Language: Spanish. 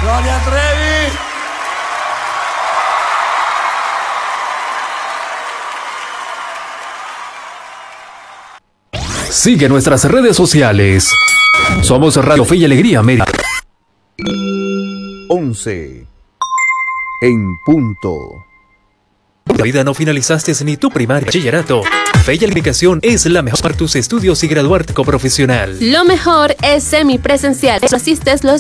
Gloria Trevi. Sigue nuestras redes sociales. Somos Radio Fe y Alegría Media. 11 en punto. La vida no finalizaste ni tu primaria bachillerato. Fe y Alegría es la mejor para tus estudios y graduarte como profesional. Lo mejor es semipresencial. Asistes los